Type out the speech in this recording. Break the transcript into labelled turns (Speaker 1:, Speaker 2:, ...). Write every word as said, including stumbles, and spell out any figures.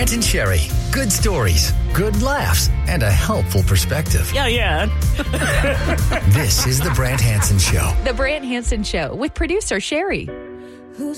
Speaker 1: Brant and Sherry. Good stories, good laughs, and a helpful perspective.
Speaker 2: Yeah, yeah.
Speaker 1: This is The Brant Hansen Show.
Speaker 3: The Brant Hansen Show with producer Sherry.